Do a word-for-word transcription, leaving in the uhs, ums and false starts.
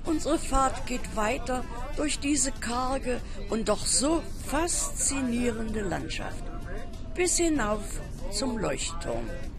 Unsere Fahrt geht weiter durch diese karge und doch so faszinierende Landschaft, bis hinauf zum Leuchtturm.